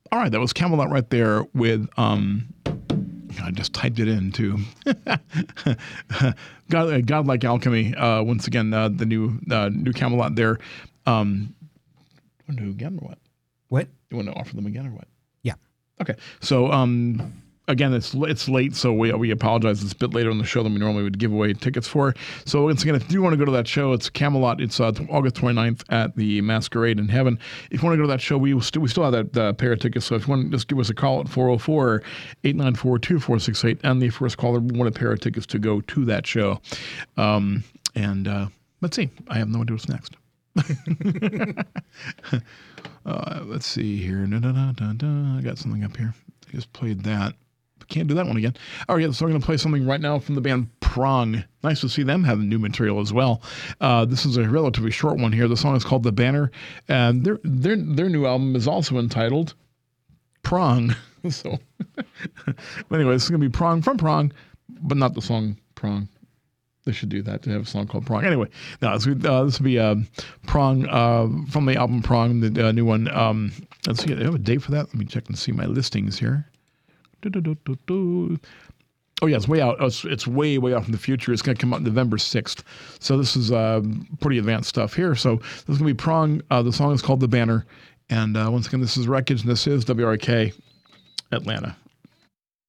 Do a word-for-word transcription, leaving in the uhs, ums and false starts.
All right, that was Camelot right there with, um, I just typed it in too. God, uh, Godlike Alchemy. Uh, once again, uh, the new uh, new Camelot there. Um, want to do again or what? What? You want to offer them again or what? Yeah. Okay. So um, again, it's it's late, so we we apologize. It's a bit later in the show than we normally would give away tickets for. So once again, if you do want to go to that show, it's Camelot. It's uh, August twenty-ninth at the Masquerade in Heaven. If you want to go to that show, we will still we still have that uh, pair of tickets. So if you want to just give us a call at four oh four, eight nine four, two four six eight, and the first caller will want a pair of tickets to go to that show. Um, and uh, let's see. I have no idea what's next. uh, let's see here. Da, da, da, da, da. I got something up here. I just played that. Can't do that one again. All right, so we're going to play something right now from the band Prong. Nice to see them have new material as well. Uh, this is a relatively short one here. The song is called The Banner, and their their their new album is also entitled Prong. So, but anyway, this is going to be Prong from Prong, but not the song Prong. They should do that to have a song called Prong. Anyway, no, this, uh, this will be uh, Prong uh, from the album Prong, the uh, new one. Um, let's see, do I have a date for that? Let me check and see my listings here. Oh, yeah, it's way out. Oh, it's, it's way, way off in the future. It's going to come out November sixth. So this is uh, pretty advanced stuff here. So this is going to be Prong. Uh, the song is called The Banner. And uh, once again, this is Wreckage, and this is W R K Atlanta.